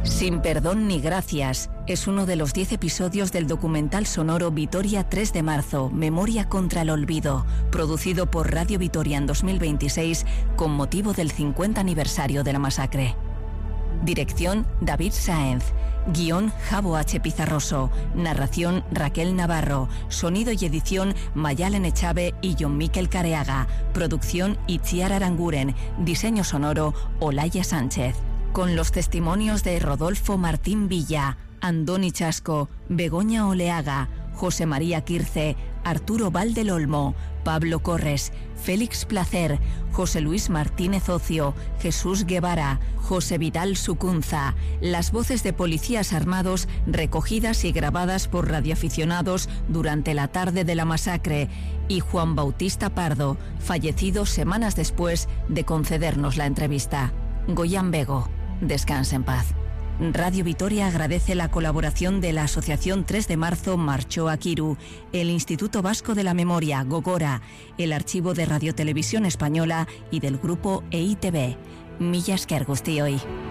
Sin perdón ni gracias es uno de los 10 episodios del documental sonoro Vitoria 3 de marzo, Memoria contra el olvido, producido por Radio Vitoria en 2026 con motivo del 50 aniversario de la masacre. Dirección David Sáenz. Guión Javo H. Pizarroso. Narración Raquel Navarro. Sonido y edición Mayalen Echave y John Miquel Careaga. Producción Itziar Aranguren. Diseño sonoro Olaya Sánchez. Con los testimonios de Rodolfo Martín Villa, Andoni Chasco, Begoña Oleaga, José María Quirce, Arturo Valdelolmo, Pablo Corres, Félix Placer, José Luis Martínez Ocio, Jesús Guevara, José Vidal Sucunza, las voces de policías armados recogidas y grabadas por radioaficionados durante la tarde de la masacre, y Juan Bautista Pardo, fallecido semanas después de concedernos la entrevista. Goián Bego, descansa en paz. Radio Vitoria agradece la colaboración de la Asociación 3 de marzo Marchó Akiru, el Instituto Vasco de la Memoria, Gogora, el Archivo de Radiotelevisión Española y del Grupo EITB. Mila esker guztioi.